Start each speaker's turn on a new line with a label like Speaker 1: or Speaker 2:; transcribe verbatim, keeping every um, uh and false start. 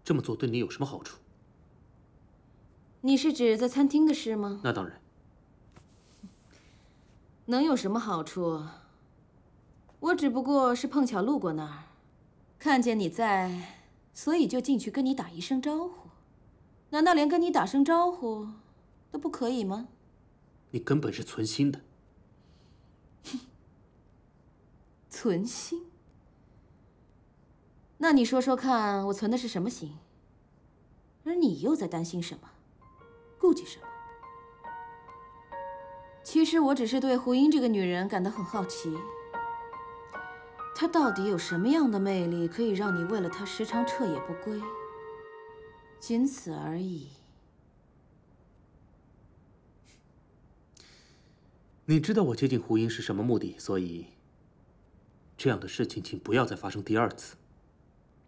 Speaker 1: 这么做对你有什么好处？
Speaker 2: 你是指在餐厅的事吗？
Speaker 1: 那当然。
Speaker 2: 能有什么好处？我只不过是碰巧路过那儿，看见你在，所以就进去跟你打一声招呼。难道连跟你打声招呼都不可以吗？
Speaker 1: 你根本是存心的。
Speaker 2: 存心？那你说说看，我存的是什么心？而你又在担心什么？顾忌什么？其实我只是对胡英这个女人感到很好奇，她到底有什么样的魅力，可以让你为了她时常彻夜不归？仅此而已。
Speaker 1: 你知道我接近胡英是什么目的，所以这样的事情请不要再发生第二次。